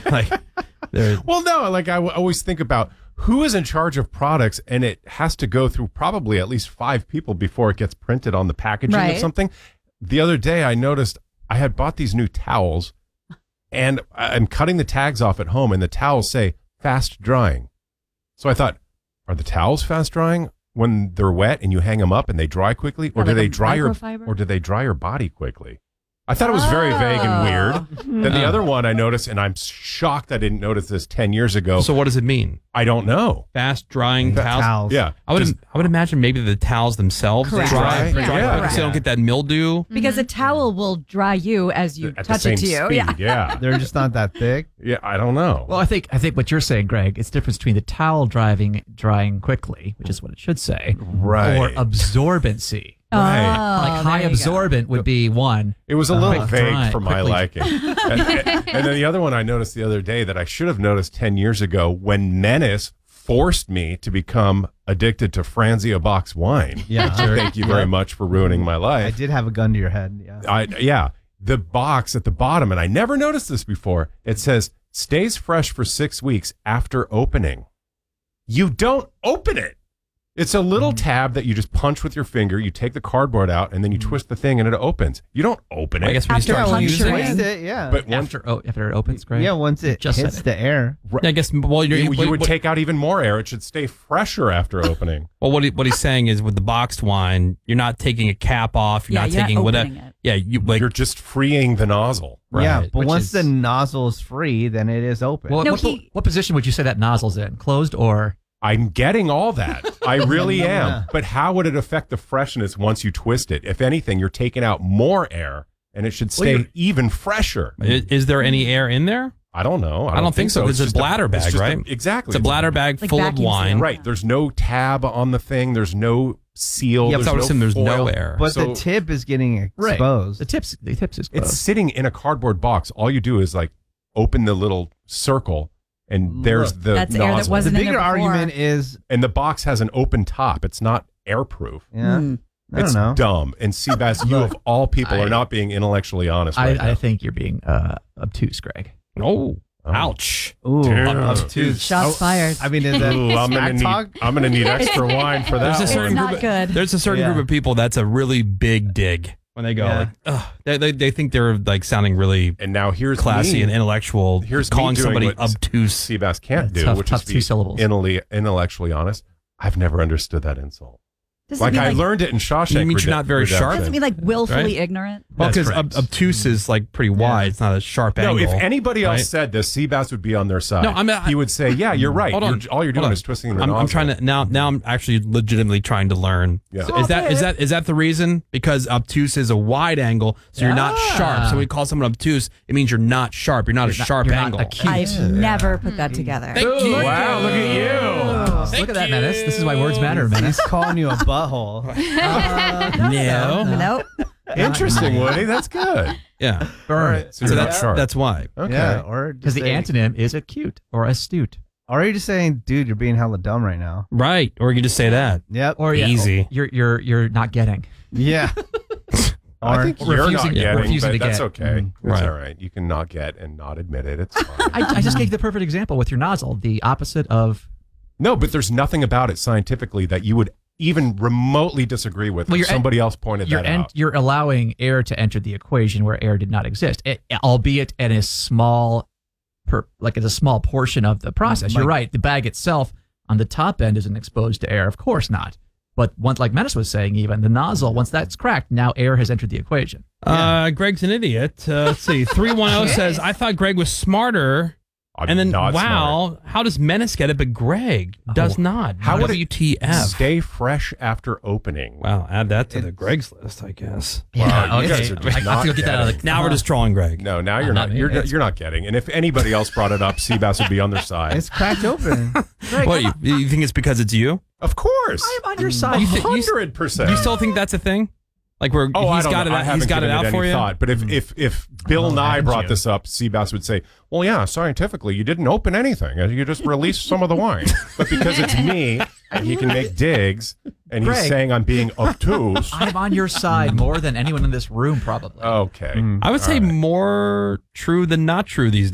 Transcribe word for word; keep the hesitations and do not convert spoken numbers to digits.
like, well, no, like I w- always think about who is in charge of products, and it has to go through probably at least five people before it gets printed on the packaging Right. of something. The other day, I noticed I had bought these new towels, and I'm cutting the tags off at home, and the towels say fast drying. So I thought, are the towels fast drying when they're wet and you hang them up and they dry quickly, or Yeah, do like they a dry your microfiber? or do they dry your body quickly? I thought it was very vague and weird. Then the other one I noticed, and I'm shocked I didn't notice this ten years ago. so what does it mean? I don't know. Fast drying The towels? towels. Yeah, I would just I would imagine maybe the towels themselves Correct. dry, Dry, dry yeah. quick so they don't get that mildew. Because a towel will dry you as you at the touch same it to you. speed. Yeah. Yeah, They're just not that thick. yeah. I don't know. Well, I think I think what you're saying, Greg, it's the difference between the towel driving drying quickly, which is what it should say, Right. or absorbency. Right. Oh, Like high there you go. absorbent would be one. It was a little Quick vague dry, for my quickly. liking. and, and- and then the other one I noticed the other day that I should have noticed ten years ago when Menace forced me to become addicted to Franzia box wine. Yeah. Thank you very Yep. much for ruining my I life. did have a gun to your head. Yeah. I, yeah. The box at the bottom, and I never noticed this before, it says stays fresh for six weeks after opening. You don't open it. It's a little tab that you just punch with your finger. You take the cardboard out, and then you twist the thing, and it opens. You don't open it. I guess when you After start puncturing. using it. Twist it, yeah. But once, After oh, after it opens, Greg. yeah, once it Just hits said it. the air. Yeah, I guess well, you're, you, you what- would what- take out even more air. It should stay fresher after opening. Well, what he, what he's saying is with the boxed wine, you're not taking a cap off. You're Yeah, not you're not taking whatever. opening it. Yeah, you like You're just freeing the nozzle. Yeah, Right, but which once is- the nozzle is free, then it is open. Well, No, what, he- what position would you say that nozzle's in? Closed or? I'm getting all that. I really am. Yeah. But how would it affect the freshness once you twist it? If anything, you're taking out more air, and it should Well, stay you're- even fresher. is, is there any air in there? I don't know. I I don't think so, 'cause it's a just bladder it's bag, just a- right? exactly. It's a bladder bag Like full of vacuum wine. seal. Right. There's no tab on the thing. There's no seal. Yeah, there's but I would no assume there's no foil. air. but So the tip is getting Right. exposed. The tips, the tips is it's closed. sitting in a cardboard box. All you do is like open the little circle, and there's Look. the That's air that nozzle. wasn't the in there bigger before. argument is, And the box has an open top. It's not airproof. yeah, Mm. I don't It's know. dumb. And Seabass, you of all people I- are not being intellectually honest right I, I now. think you're being uh, obtuse, Greg. Oh, Oh. ouch. Ooh, Damn. obtuse. Shots fired. I mean, is that Ooh, I'm gonna smack need. talk? I'm gonna need extra wine for that. There's a one. certain It's not group of- good. There's a certain Yeah. group of people that's a really big dig when they go Yeah. like, ugh, they, they they think they're like sounding really And now here's classy me. and intellectual. Here's me calling doing somebody what obtuse. Seabass can't Yeah, do, tough- which tough is two be syllables. intelle- intellectually honest. I've never understood that insult. Does it Like mean I like, learned it in Shawshank. You mean you're not very sharp? does it mean like willfully ignorant? Well, That's because correct. ob- obtuse is like pretty wide. It's not a sharp No, angle. if anybody else right? said this, Seabass would be on their side. No, I'm not- he would say, "Yeah, you're right. Hold on. You're, all you're Hold doing on. is twisting the I'm, nozzle." I'm trying to now. Now I'm actually legitimately trying to learn. Yeah. So is that is that is that the reason? Because obtuse is a wide angle, so you're not Ah. sharp. So when we call someone obtuse, it means you're not sharp. You're not You're a not- sharp you're not angle. acute. I've never put that together. Thank you. Wow, look at you. Look at that, Menace. This is why words matter, Menace. He's calling you a butthole. No. Nope. Interesting, Woody. That's good. Yeah. Burn. Right, so So you're not that's sharp. that's why. Okay. Yeah, or Because just the say- antonym is acute or astute. Or are you just saying, dude, you're being hella dumb right now? Right. Or you can just say that. Yep. Or yeah, Easy. You're you're you're not getting. Yeah. I Or think you're not refusing- getting, refusing but to that's get. okay. Mm, It's right. all right. You can not get and not admit it. It's fine. I, I just gave the perfect example with your nozzle. The opposite of No, but there's nothing about it scientifically that you would even remotely disagree with. Well, if you're en- somebody else pointed you're that en- out. you're allowing air to enter the equation where air did not exist, it, albeit in a small, per, like it's a small portion of the process. You're Like- right. The bag itself on the top end isn't exposed to air, of course not. But once, like Menace was saying, even the nozzle, once that's cracked, now air has entered the equation. Uh, Greg's an idiot. Uh, let's see. three one zero says, I thought Greg was smarter. I'm And then, not wow, smart. how does Menace get it, but Greg does not? How would it W T F? Stay fresh after opening. Wow, add that to the Greg's list, I guess. Wow, you okay. guys are just I, I not have to go get that out of getting- the Now we're just trolling Greg. No, now you're I'm not. not- You're it's- you're not getting. And if anybody else brought it up, Seabass would be on their side. It's cracked open. What, you, you think it's because it's you? Of course, I'm on your side. You thi- you- hundred percent. You still think that's a thing? Like we're Oh, he's I don't got know. it. I out- haven't He's got it given out any for you. thought. But if if if Bill Oh, Nye haven't brought you? this up, Seabass would say, "Well, yeah, scientifically, you didn't open anything. You just released some of the wine." But because it's me, and he can make digs, and he's Greg. saying I'm being obtuse. I'm on your side more than anyone in this room, probably. Okay. I would say more true than not true these